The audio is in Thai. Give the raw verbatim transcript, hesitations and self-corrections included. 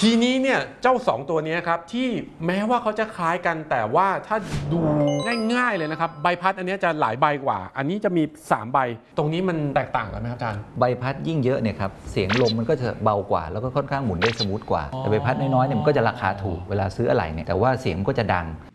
ทีนี้เนี่ยเจ้าสองตัวนี้ครับที่แม้ว่าเขาจะคล้ายกันแต่ว่าถ้าดูง่ายๆเลยนะครับใบพัดอันนี้จะหลายใบกว่าอันนี้จะมีสามใบตรงนี้มันแตกต่างกันไหมครับอาจารย์ใบพัดยิ่งเยอะเนี่ยครับเสียงลมมันก็จะเบากว่าแล้วก็ค่อนข้างหมุนได้สมูทกว่าแต่ใบพัดน้อยๆเนี่ยมันก็จะราคาถูกเวลาซื้ออะไหล่เนี่ยแต่ว่าเสียงก็จะดัง